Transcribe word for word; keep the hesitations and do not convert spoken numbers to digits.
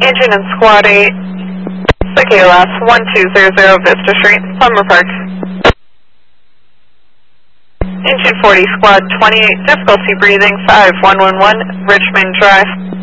Agent and Squad eight, S I C A L S one two zero zero Vista Street, Plumber Park. Engine forty, Squad twenty-eight, difficulty breathing, five one one one, Richmond Drive.